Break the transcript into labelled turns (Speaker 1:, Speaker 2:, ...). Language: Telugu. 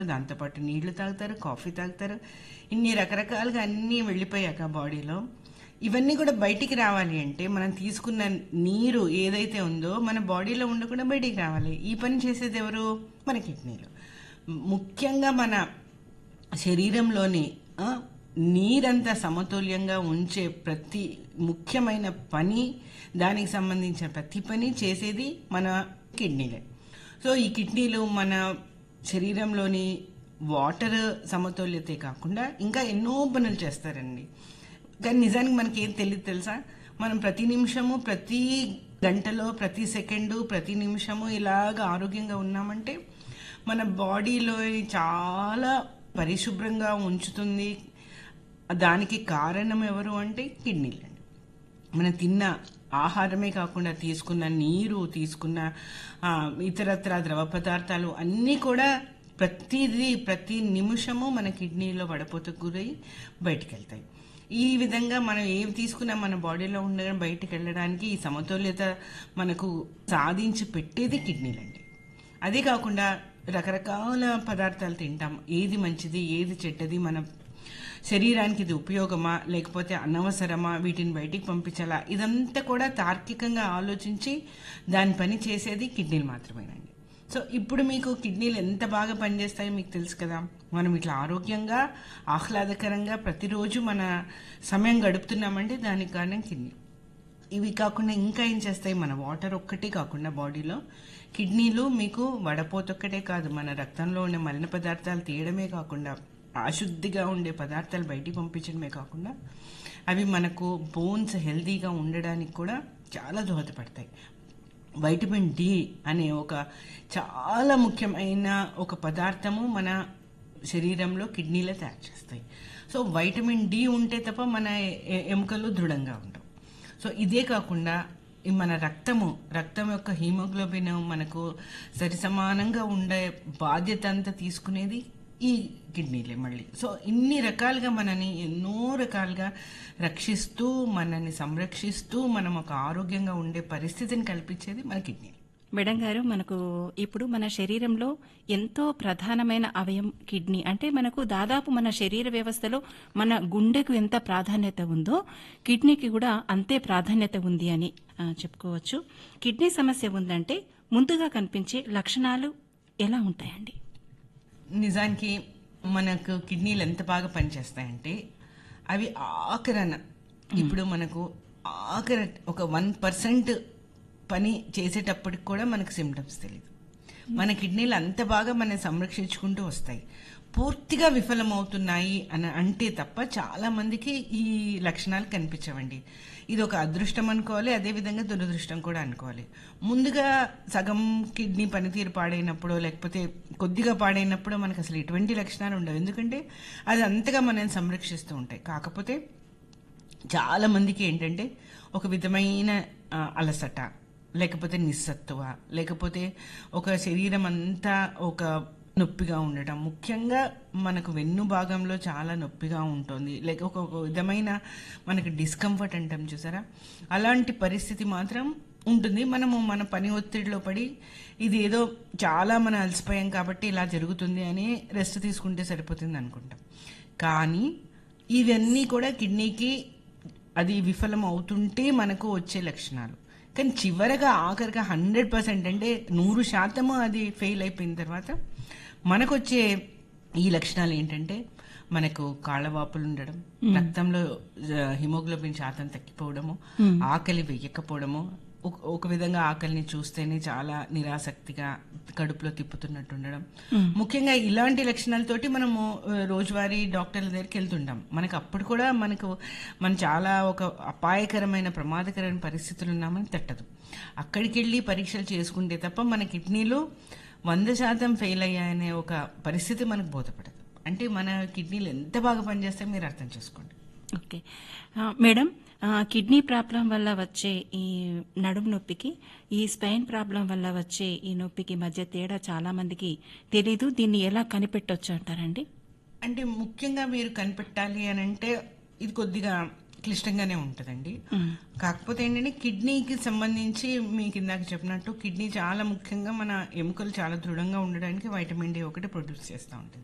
Speaker 1: దాంతో పాటు నీళ్లు తాగుతారు, కాఫీ తాగుతారు. ఇన్ని రకరకాలుగా అన్నీ వెళ్ళిపోయాక బాడీలో ఇవన్నీ కూడా బయటికి రావాలి అంటే మనం తీసుకున్న నీరు ఏదైతే ఉందో మన బాడీలో ఉండకుండా బయటికి రావాలి. ఈ పని చేసేది ఎవరు? మన కిడ్నీలు. ముఖ్యంగా మన శరీరంలోని నీరంతా సమతుల్యంగా ఉంచే ప్రతి ముఖ్యమైన పని, దానికి సంబంధించిన ప్రతి పని చేసేది మన కిడ్నీలే. సో ఈ కిడ్నీలు మన శరీరంలోని వాటర్ సమతుల్యతే కాకుండా ఇంకా ఎన్నో పనులు చేస్తారండి. కానీ నిజానికి మనకి ఏం తెలియదు తెలుసా? మనం ప్రతి నిమిషము, ప్రతి గంటలో, ప్రతి సెకండు, ప్రతి నిమిషము ఇలాగ ఆరోగ్యంగా ఉన్నామంటే మన బాడీలో చాలా పరిశుభ్రంగా ఉంచుతుంది. దానికి కారణం ఎవరు అంటే కిడ్నీలండి. మనం తిన్న ఆహారమే కాకుండా తీసుకున్న నీరు, తీసుకున్న ఇతరత్ర ద్రవ పదార్థాలు అన్నీ కూడా ప్రతి నిమిషము మన కిడ్నీలో వడపోతకు గురై బయటికి వెళ్తాయి. ఈ విధంగా మనం ఏవి తీసుకున్నా మన బాడీలో ఉండగా బయటికి వెళ్ళడానికి ఈ సమతుల్యత మనకు సాధించి పెట్టేది కిడ్నీలండి. అదే కాకుండా రకరకాల పదార్థాలు తింటాం. ఏది మంచిది, ఏది చెడ్డది, మన శరీరానికి ఇది ఉపయోగమా లేకపోతే అనవసరమా, వీటిని బయటికి పంపించాలా, ఇదంతా కూడా తార్కికంగా ఆలోచించి దాని పని చేసేది కిడ్నీలు మాత్రమేనండి. సో ఇప్పుడు మీకు కిడ్నీలు ఎంత బాగా పనిచేస్తాయో మీకు తెలుసు కదా. మనం ఇట్లా ఆరోగ్యంగా, ఆహ్లాదకరంగా ప్రతిరోజు మన సమయం గడుపుతున్నామంటే దానికి కారణం కిడ్నీ. ఇవి కాకుండా ఇంకా ఏం చేస్తాయి? మన వాటర్ ఒక్కటే కాకుండా బాడీలో కిడ్నీలు మీకు వడపోతొక్కటే కాదు, మన రక్తంలో ఉండే మలిన పదార్థాలు తీయడమే కాకుండా, అశుద్ధిగా ఉండే పదార్థాలు బయటికి పంపించడమే కాకుండా అవి మనకు బోన్స్ హెల్తీగా ఉండడానికి కూడా చాలా దోహదపడతాయి. వైటమిన్ డి అనే ఒక చాలా ముఖ్యమైన ఒక పదార్థము మన శరీరంలో కిడ్నీలే తయారు చేస్తాయి. సో వైటమిన్ డి ఉంటే తప్ప మన ఎముకలు దృఢంగా ఉండవు. సో ఇదే కాకుండా మన రక్తం యొక్క హీమోగ్లోబిన్ మనకు సరిసమానంగా ఉండే బాధ్యత అంతా తీసుకునేది ఈ కిడ్నీలే మళ్ళీ. సో ఇన్ని రకాలుగా మనని ఎన్నో రకాలుగా రక్షిస్తూ, మనని సంరక్షిస్తూ, మనం ఒక ఆరోగ్యంగా ఉండే పరిస్థితిని కల్పించేది మన కిడ్నీ.
Speaker 2: మేడం గారు, మనకు ఇప్పుడు మన శరీరంలో ఎంతో ప్రధానమైన అవయం కిడ్నీ. అంటే మనకు దాదాపు మన శరీర వ్యవస్థలో మన గుండెకు ఎంత ప్రాధాన్యత ఉందో కిడ్నీకి కూడా అంతే ప్రాధాన్యత ఉంది అని చెప్పుకోవచ్చు. కిడ్నీ సమస్య ఉందంటే ముందుగా కనిపించే లక్షణాలు ఎలా ఉంటాయండి?
Speaker 1: నిజానికి మనకు కిడ్నీలు ఎంత బాగా పనిచేస్తాయంటే అవి ఆఖరణ, ఇప్పుడు మనకు ఒక 1% పని చేసేటప్పటికి కూడా మనకు సిమ్టమ్స్ తెలియదు. మన కిడ్నీలు అంత బాగా మనం సంరక్షించుకుంటూ వస్తాయి. పూర్తిగా విఫలమవుతున్నాయి అని అంటే తప్ప చాలా మందికి ఈ లక్షణాలు కనిపించవండి. ఇది ఒక అదృష్టం అనుకోవాలి, అదేవిధంగా దురదృష్టం కూడా అనుకోవాలి. ముందుగా సగం కిడ్నీ పనితీరు పాడైనప్పుడు, లేకపోతే కొద్దిగా పాడైనప్పుడు మనకు అసలు ఎటువంటి లక్షణాలు ఉండవు. ఎందుకంటే అది అంతగా మనం సంరక్షిస్తూ ఉంటాయి. కాకపోతే చాలా మందికి ఏంటంటే ఒక విధమైన అలసట, లేకపోతే నిస్సత్తువ, లేకపోతే ఒక శరీరం అంతా ఒక నొప్పిగా ఉండటం, ముఖ్యంగా మనకు వెన్ను భాగంలో చాలా నొప్పిగా ఉంటుంది, లేక ఒక విధమైన మనకు డిస్కంఫర్ట్ అంటాం చూసారా, అలాంటి పరిస్థితి మాత్రం ఉంటుంది. మనము మన పని ఒత్తిడిలో పడి ఇది ఏదో చాలా మనం అలసిపోయాం కాబట్టి ఇలా జరుగుతుంది అని రెస్ట్ తీసుకుంటే సరిపోతుంది అనుకుంటాం. కానీ ఇవన్నీ కూడా కిడ్నీకి అది విఫలం అవుతుంటే మనకు వచ్చే లక్షణాలు. కానీ చివరగా ఆఖరిగా 100% అంటే 100% అది ఫెయిల్ అయిపోయిన తర్వాత మనకు వచ్చే ఈ లక్షణాలు ఏంటంటే మనకు కాళ్ళవాపులు ఉండడం, రక్తంలో హిమోగ్లోబిన్ శాతం తగ్గిపోవడము, ఆకలి వెయ్యకపోవడము, ఒక విధంగా ఆకలిని చూస్తేనే చాలా నిరాసక్తిగా కడుపులో తిప్పుతున్నట్టు ఉండడం. ముఖ్యంగా ఇలాంటి లక్షణాలతోటి మనము రోజువారీ డాక్టర్ల దగ్గరికి వెళ్తుంటాం. మనకు అప్పుడు కూడా మనం చాలా ఒక అపాయకరమైన ప్రమాదకరమైన పరిస్థితులు ఉన్నామని తట్టదు. అక్కడికి వెళ్ళి పరీక్షలు చేసుకుంటే తప్ప మన కిడ్నీలు 100% ఫెయిల్ అయ్యాయనే ఒక పరిస్థితి మనకు బోధపడదు. అంటే మన కిడ్నీలు ఎంత బాగా పనిచేస్తాయో మీరు అర్థం చేసుకోండి.
Speaker 2: ఓకే మేడం, కిడ్నీ ప్రాబ్లం వల్ల వచ్చే ఈ నడుము నొప్పికి, ఈ స్పైన్ ప్రాబ్లం వల్ల వచ్చే ఈ నొప్పికి మధ్య తేడా చాలా మందికి తెలీదు. దీన్ని ఎలా కనిపెట్టొచ్చు అంటారండి?
Speaker 1: అంటే ముఖ్యంగా మీరు కనిపెట్టాలి అని అంటే ఇది కొద్దిగా క్లిష్టంగానే ఉంటుందండి. కాకపోతే ఏంటంటే కిడ్నీకి సంబంధించి మీకు ఇందాక చెప్పినట్టు కిడ్నీ చాలా ముఖ్యంగా మన ఎముకలు చాలా దృఢంగా ఉండడానికి వైటమిన్ డి ఒకటి ప్రొడ్యూస్ చేస్తూ ఉంటుంది.